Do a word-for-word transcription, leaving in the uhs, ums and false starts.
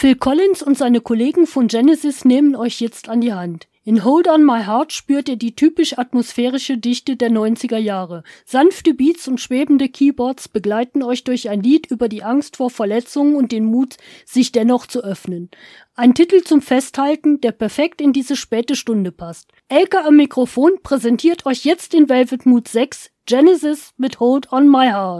Phil Collins und seine Kollegen von Genesis nehmen euch jetzt an die Hand. In Hold on My Heart spürt ihr die typisch atmosphärische Dichte der neunziger Jahre. Sanfte Beats und schwebende Keyboards begleiten euch durch ein Lied über die Angst vor Verletzungen und den Mut, sich dennoch zu öffnen. Ein Titel zum Festhalten, der perfekt in diese späte Stunde passt. Elke am Mikrofon präsentiert euch jetzt in Velvet Mood sechs Genesis mit Hold on My Heart.